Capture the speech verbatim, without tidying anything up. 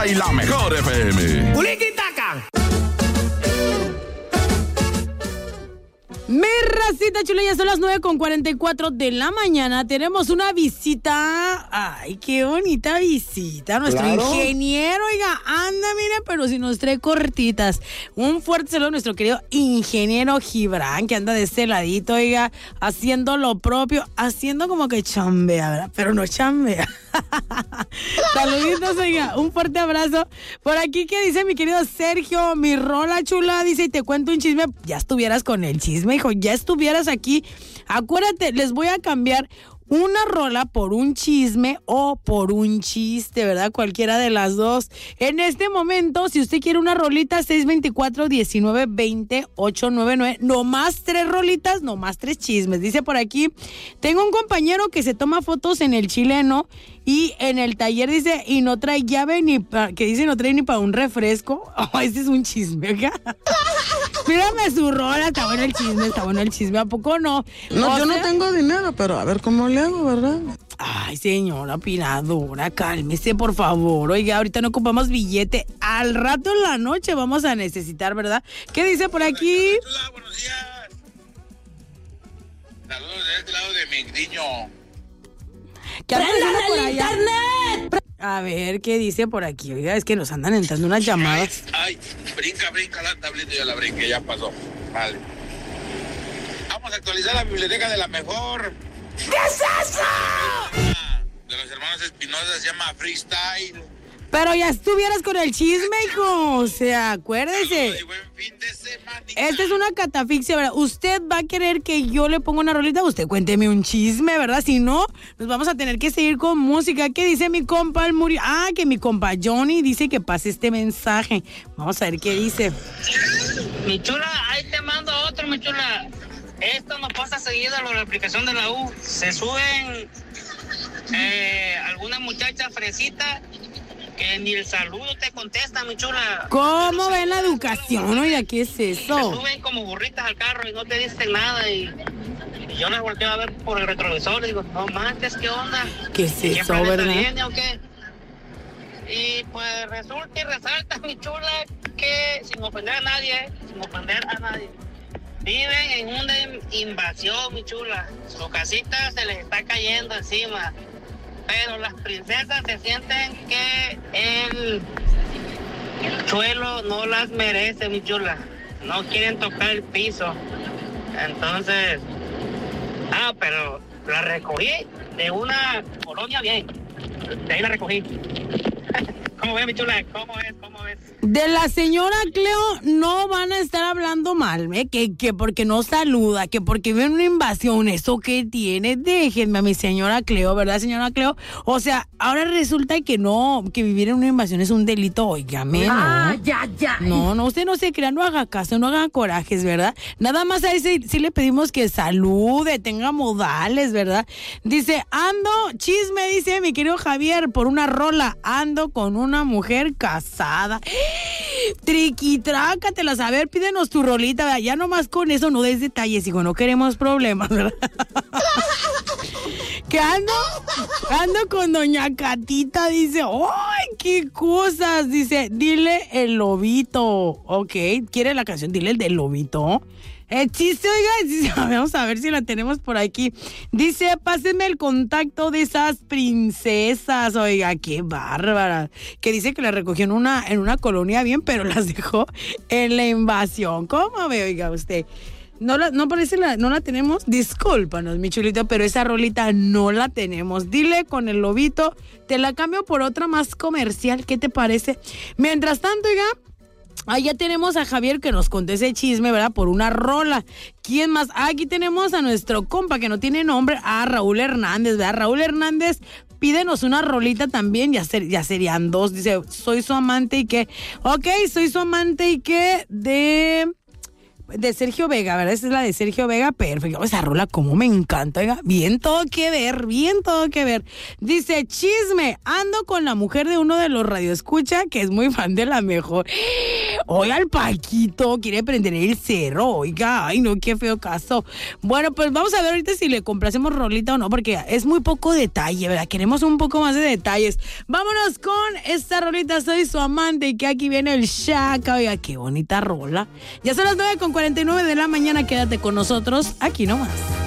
Y la mejor F M. ¡Uliquitaca! Mi racita chula, ya son las nueve con cuarenta y cuatro de la mañana. Tenemos una visita. Ay, qué bonita visita. Nuestro claro. ingeniero, oiga, anda, mire, pero si nos trae cortitas. Un fuerte saludo a nuestro querido ingeniero Gibran, que anda de este ladito, oiga, haciendo lo propio, haciendo como que chambea, ¿verdad? Pero no chambea. Saluditos, oiga, un fuerte abrazo. Por aquí, ¿qué dice mi querido Sergio? Mi rola chula, dice, y te cuento un chisme. Ya estuvieras con el chisme, hijo, ya estuvieras aquí. Acuérdate, les voy a cambiar una rola por un chisme o por un chiste, ¿verdad? Cualquiera de las dos. En este momento, si usted quiere una rolita, seis veinticuatro, diecinueve, veinte, ochocientos noventa y nueve. No más tres rolitas, no más tres chismes. Dice por aquí, tengo un compañero que se toma fotos en el chileno y en el taller dice, y no trae llave ni para, que dice no trae ni para un refresco. Oh, ese es un chisme, ¿ok? Mírame su rola, está bueno el chisme, está bueno el chisme, ¿a poco no? No, o yo sea, no tengo dinero, pero a ver cómo le hago, ¿verdad? Ay, señora Piladora, cálmese, por favor. Oiga, ahorita no ocupamos billete. Al rato en la noche vamos a necesitar, ¿verdad? ¿Qué dice por aquí? Hola, buenos días. Saludos de este lado de Migdiño. ¿Qué anda diciendo por allá? Internet! A ver, ¿qué dice por aquí? Oiga, es que nos andan entrando unas llamadas. Ay, ay, brinca, brinca la tableta, ya la brinqué, ya pasó. Vale. Vamos a actualizar la biblioteca de la mejor. ¿Qué es eso? De los hermanos Espinosa, se llama Freestyle. Pero ya estuvieras con el chisme, hijo. O sea, acuérdese. Ay, buen fin de semana. Esta es una catafixia, ¿verdad? Usted va a querer que yo le ponga una rolita. Usted cuénteme un chisme, ¿verdad? Si no, nos vamos a tener que seguir con música. ¿Qué dice mi compa el Muri? Ah, que mi compa Johnny dice que pase este mensaje. Vamos a ver qué dice. Mi chula, ahí te mando otro, mi chula. Esto nos pasa seguido en la aplicación de la U. Se suben eh, algunas muchachas fresitas que ni el saludo te contestan, mi chula. ¿Cómo ven la educación? Oiga, ¿qué es eso? Se suben como burritas al carro y no te dicen nada y, y yo las volteo a ver por el retrovisor y digo, no manches, ¿qué onda? ¿Qué es ¿Qué eso, verdad? viene o qué? Y pues resulta y resalta, mi chula, que sin ofender a nadie, sin ofender a nadie, viven en una invasión, mi chula. Su casita se les está cayendo encima. Pero las princesas se sienten que el suelo no las merece, mi chula. No quieren tocar el piso. Entonces, ah, pero la recogí de una colonia bien. De ahí la recogí. ¿Cómo ves, mi chula? ¿Cómo ves? ¿Cómo ves? De la señora Cleo no van a estar hablando mal, ¿eh? Que, que porque no saluda, que porque ven una invasión, ¿eso qué tiene? Déjenme a mi señora Cleo, ¿verdad, señora Cleo? O sea, ahora resulta que no, que vivir en una invasión es un delito, óigame, ¿no? Ah, ya, ya. No, no, usted no se crea, no haga caso, no haga corajes, ¿verdad? Nada más a ese sí le pedimos que salude, tenga modales, ¿verdad? Dice, ando, chisme, dice mi querido Javier, por una rola, ando con una mujer casada. Triquitrácatelas, a ver, pídenos tu rolita, ¿verdad? Ya nomás con eso no des detalles, hijo, no queremos problemas, ¿verdad? ¿Qué ando? Ando con doña Catita, dice, ¡ay, qué cosas! Dice, dile el lobito, ok, ¿quiere la canción? Dile el del lobito. El chiste, oiga, vamos a ver si la tenemos por aquí. Dice, pásenme el contacto de esas princesas, oiga, qué bárbara. Que dice que la recogió en una, en una colonia bien, pero las dejó en la invasión. ¿Cómo ve, oiga, usted? No la, no parece la, no la tenemos. Discúlpanos, mi chulito, pero esa rolita no la tenemos. Dile con el lobito, te la cambio por otra más comercial, ¿qué te parece? Mientras tanto, oiga, ahí ya tenemos a Javier que nos contó ese chisme, ¿verdad? Por una rola. ¿Quién más? Ah, aquí tenemos a nuestro compa que no tiene nombre, a Raúl Hernández, ¿verdad? Raúl Hernández, pídenos una rolita también, ya, ser, ya serían dos. Dice, soy su amante y qué. Ok, soy su amante y qué de... de Sergio Vega, ¿verdad? Esa es la de Sergio Vega, perfecto. Esa rola como me encanta, oiga. Bien todo que ver, bien todo que ver. Dice, chisme, ando con la mujer de uno de los radioescucha que es muy fan de la mejor. Oiga, el Paquito quiere prender el cerro, oiga. Ay, no, qué feo caso. Bueno, pues vamos a ver ahorita si le complacemos rolita o no, porque es muy poco detalle, ¿verdad? Queremos un poco más de detalles. Vámonos con esta rolita, Soy su amante, y que aquí viene el Shaka. Oiga, qué bonita rola. Ya son las nueve con cuarenta y nueve de la mañana, quédate con nosotros, aquí nomás.